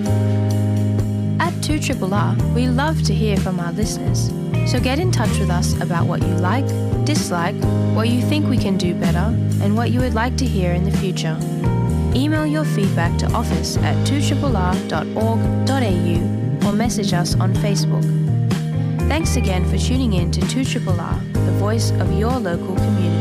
At 2RRR, we love to hear from our listeners. So get in touch with us about what you like, dislike, what you think we can do better, and what you would like to hear in the future. Email your feedback to office@2rrr.org.au or message us on Facebook. Thanks again for tuning in to 2RRR, the voice of your local community.